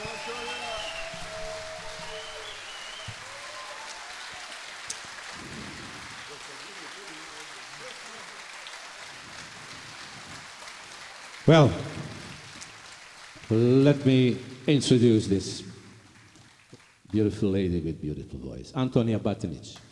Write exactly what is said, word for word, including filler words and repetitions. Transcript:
Well, let me introduce this beautiful lady with beautiful voice, Antonia Batinic.